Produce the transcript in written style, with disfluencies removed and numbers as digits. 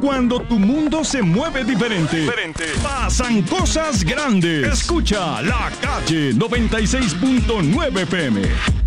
Cuando tu mundo se mueve diferente. Pasan cosas grandes. Escucha La Calle 96.9 FM.